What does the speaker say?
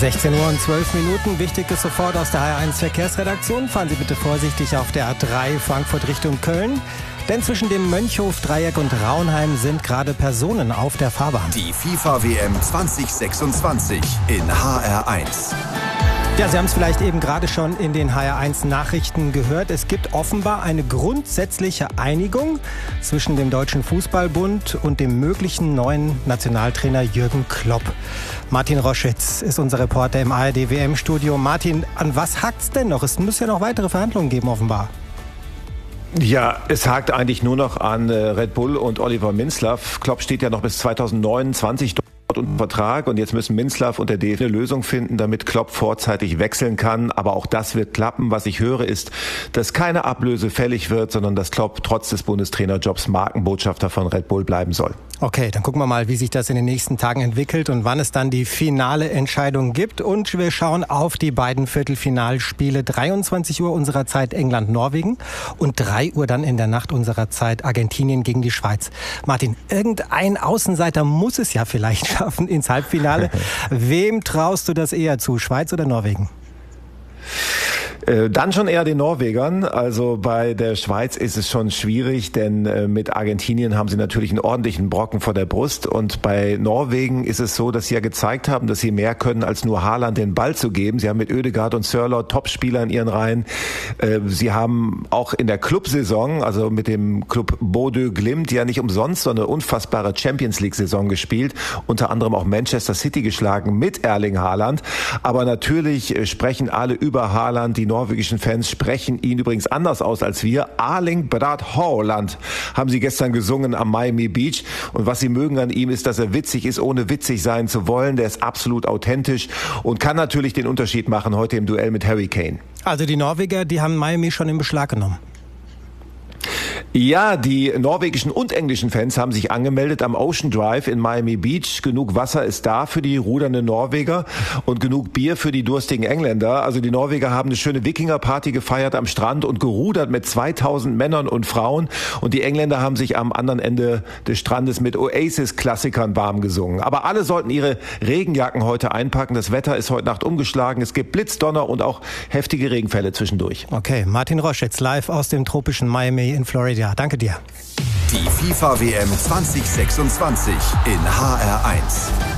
16 Uhr und 12 Minuten. Wichtiges sofort aus der HR1 Verkehrsredaktion. Fahren Sie bitte vorsichtig auf der A3 Frankfurt Richtung Köln. Denn zwischen dem Mönchhof-Dreieck und Raunheim sind gerade Personen auf der Fahrbahn. Die FIFA-WM 2026 in HR1. Ja, Sie haben es vielleicht eben gerade schon in den HR1-Nachrichten gehört. Es gibt offenbar eine grundsätzliche Einigung zwischen dem Deutschen Fußballbund und dem möglichen neuen Nationaltrainer Jürgen Klopp. Martin Roschwitz ist unser Reporter im ARD-WM-Studio. Martin, an was hakt's denn noch? Es muss ja noch weitere Verhandlungen geben, offenbar. Ja, es hakt eigentlich nur noch an Red Bull und Oliver Minzlaff. Klopp steht ja noch bis 2029 unter Vertrag und jetzt müssen Minzlaff und der DFB eine Lösung finden, damit Klopp vorzeitig wechseln kann. Aber auch das wird klappen. Was ich höre, ist, dass keine Ablöse fällig wird, sondern dass Klopp trotz des Bundestrainerjobs Markenbotschafter von Red Bull bleiben soll. Okay, dann gucken wir mal, wie sich das in den nächsten Tagen entwickelt und wann es dann die finale Entscheidung gibt. Und wir schauen auf die beiden Viertelfinalspiele. 23 Uhr unserer Zeit England-Norwegen und 3 Uhr dann in der Nacht unserer Zeit Argentinien gegen die Schweiz. Martin, irgendein Außenseiter muss es ja vielleicht schaffen ins Halbfinale. Wem traust du das eher zu, Schweiz oder Norwegen? Dann schon eher den Norwegern. Also bei der Schweiz ist es schon schwierig, denn mit Argentinien haben sie natürlich einen ordentlichen Brocken vor der Brust. Und bei Norwegen ist es so, dass sie ja gezeigt haben, dass sie mehr können, als nur Haaland den Ball zu geben. Sie haben mit Ødegaard und Sørloth Topspieler in ihren Reihen. Sie haben auch in der Clubsaison, also mit dem Club Bodø Glimt, ja nicht umsonst so eine unfassbare Champions-League-Saison gespielt. Unter anderem auch Manchester City geschlagen mit Erling Haaland. Aber natürlich sprechen alle über Haaland. Die norwegischen Fans sprechen ihn übrigens anders aus als wir. Erling Braut Haaland haben sie gestern gesungen am Miami Beach. Und was sie mögen an ihm ist, dass er witzig ist, ohne witzig sein zu wollen. Der ist absolut authentisch und kann natürlich den Unterschied machen heute im Duell mit Harry Kane. Also die Norweger, die haben Miami schon in Beschlag genommen. Ja, die norwegischen und englischen Fans haben sich angemeldet am Ocean Drive in Miami Beach. Genug Wasser ist da für die rudernden Norweger und genug Bier für die durstigen Engländer. Also die Norweger haben eine schöne Wikingerparty gefeiert am Strand und gerudert mit 2000 Männern und Frauen. Und die Engländer haben sich am anderen Ende des Strandes mit Oasis-Klassikern warm gesungen. Aber alle sollten ihre Regenjacken heute einpacken. Das Wetter ist heute Nacht umgeschlagen. Es gibt Blitzdonner und auch heftige Regenfälle zwischendurch. Okay, Martin Roschwitz live aus dem tropischen Miami in Florida. Danke dir. Die FIFA-WM 2026 in HR1.